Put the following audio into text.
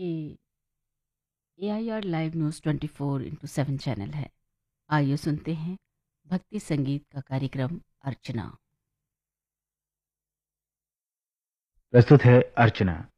ये AIR live news 24/7 channel है। आइए सुनते हैं भक्ति संगीत का कार्यक्रम अर्चना। प्रस्तुत है अर्चना।